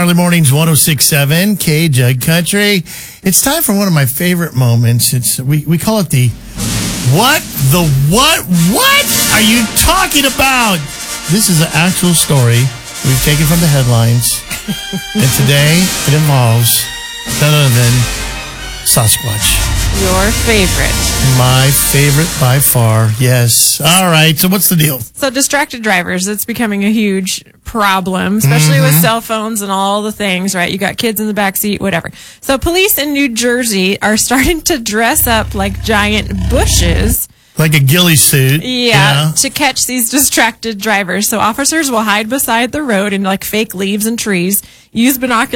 Early Mornings 106.7 K Jug Country. It's time for one of my favorite moments. We call it the what are you talking about? This is an actual story we've taken from the headlines. And today it involves none other than Sasquatch. Your favorite. My favorite by far, yes. All right, so what's the deal? So distracted drivers, it's becoming a huge problem, especially with cell phones and all the things, right? You got kids in the backseat, whatever. So police in New Jersey are starting to dress up like giant bushes. Like a ghillie suit. Yeah, to catch these distracted drivers. So officers will hide beside the road in like fake leaves and trees, use binoculars